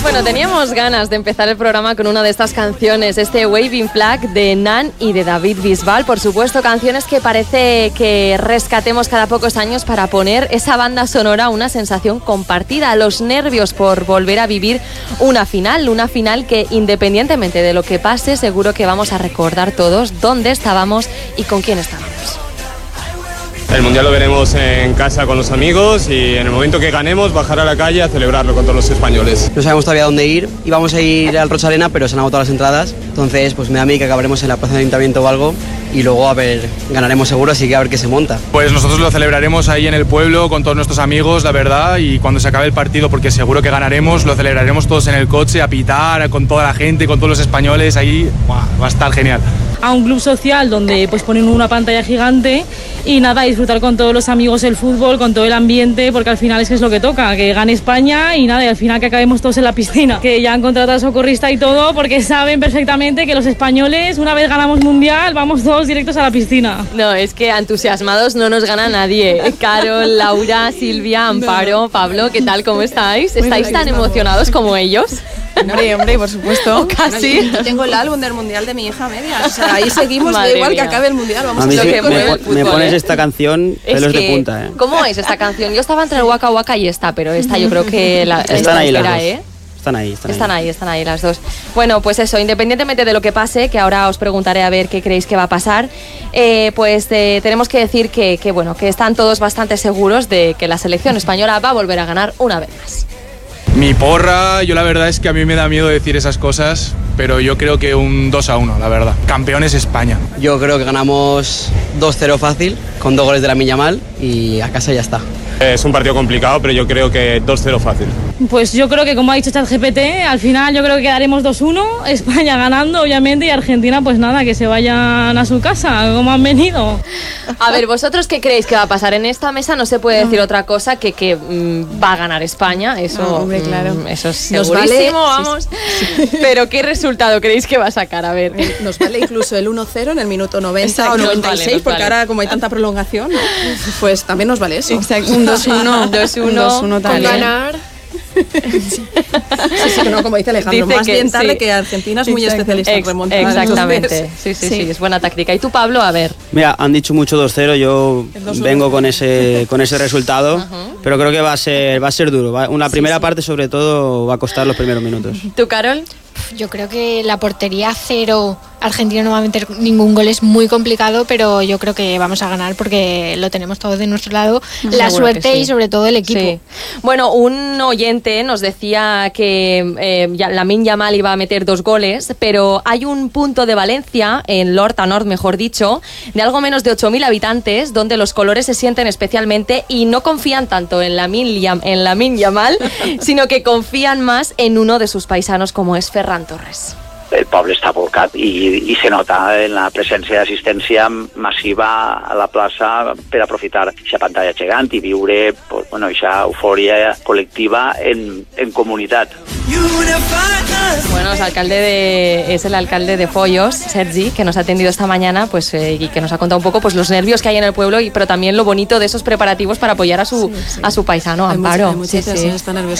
Bueno, teníamos ganas de empezar el programa con una de estas canciones, este Waving Flag de Nan y de David Bisbal. Por supuesto, canciones que parece que rescatemos cada pocos años para poner esa banda sonora, una sensación compartida, los nervios por volver a vivir una final que independientemente de lo que pase, seguro que vamos a recordar todos dónde estábamos y con quién estábamos. El Mundial lo veremos en casa con los amigos y en el momento que ganemos bajar a la calle a celebrarlo con todos los españoles. No sabemos todavía dónde ir, íbamos a ir al Rosalena pero se han agotado las entradas, entonces pues me da a mí que acabaremos en la plaza de ayuntamiento o algo y luego a ver, ganaremos seguro, así que a ver qué se monta. Pues nosotros lo celebraremos ahí en el pueblo con todos nuestros amigos, la verdad, y cuando se acabe el partido, porque seguro que ganaremos, lo celebraremos todos en el coche, a pitar, con toda la gente, con todos los españoles, ahí va a estar genial. A un club social donde pues ponen una pantalla gigante y nada, disfrutar con todos los amigos el fútbol, con todo el ambiente, porque al final es que es lo que toca, que gane España y nada, y al final que acabemos todos en la piscina, que ya han contratado a socorrista y todo, porque saben perfectamente que los españoles, una vez ganamos mundial, vamos todos directos a la piscina. No, es que entusiasmados no nos gana nadie. Carol, Laura, Silvia, Amparo, Pablo, ¿qué tal? ¿Cómo estáis? ¿Estáis tan emocionados como ellos? Hombre, por supuesto. Casi. Bueno, yo tengo el álbum del Mundial de mi hija media. O sea, ahí seguimos, da igual mía. Que acabe el Mundial. Vamos a mí a seguir con el me pones esta canción, pelos de punta, ¿eh? ¿Cómo es esta canción? Yo estaba entre el Waka Waka y esta, pero esta yo creo que están ahí las dos. Están ahí las dos. Bueno, pues eso, independientemente de lo que pase, que ahora os preguntaré a ver qué creéis que va a pasar, tenemos que decir que están todos bastante seguros de que la selección española va a volver a ganar una vez más. Mi porra, yo la verdad es que a mí me da miedo decir esas cosas, pero yo creo que un 2-1, la verdad. Campeones España. Yo creo que ganamos 2-0 fácil, con 2 goles de Lamine Yamal y a casa ya está. Es un partido complicado, pero yo creo que 2-0 fácil. Pues yo creo que, como ha dicho ChatGPT, al final yo creo que quedaremos 2-1, España ganando, obviamente, y Argentina, pues nada, que se vayan a su casa, como han venido. A ver, ¿vosotros qué creéis que va a pasar? En esta mesa no se puede decir otra cosa que va a ganar España, eso, hombre, claro. Eso es Nos segurísimo, vale, vamos. Sí. Pero ¿qué resultado creéis que va a sacar? A ver. Nos vale incluso el 1-0 en el minuto 90 Exacto, o 96, nos vale. porque ahora como hay tanta prolongación, pues también nos vale eso. Exacto, un 2-1. 2-1 con ganar. Sí, no, como dice Alejandro, dice más que, bien tarde sí. que Argentina es muy especialista en remontar. Exactamente, sí, es buena táctica. ¿Y tú, Pablo? A ver. Mira, han dicho mucho 2-0, yo vengo con ese resultado, pero creo que va a ser duro. Una primera parte, sobre todo, va a costar los primeros minutos. ¿Tú, Carol? Yo creo que la portería cero, Argentina no va a meter ningún gol, es muy complicado, pero yo creo que vamos a ganar porque lo tenemos todo de nuestro lado, la suerte y sobre todo el equipo. Sí. Bueno, un oyente nos decía que Lamine Yamal iba a meter 2 goles, pero hay un punto de Valencia, en l'Horta Nord, mejor dicho, de algo menos de 8.000 habitantes, donde los colores se sienten especialmente y no confían tanto en Lamine Yamal, sino que confían más en uno de sus paisanos como es Ferran Torres. El poble està volcat i se nota en la presència d'assistència massiva a la plaça per aprofitar aquesta pantalla gegant i viure aquesta eufòria col·lectiva en comunitat. Bueno, es el alcalde de Foios, Sergi, que nos ha atendido esta mañana y que nos ha contado un poco los nervios que hay en el pueblo, pero también lo bonito de esos preparativos para apoyar a su paisano, Amparo. Hay muchas personas que están nerviosas.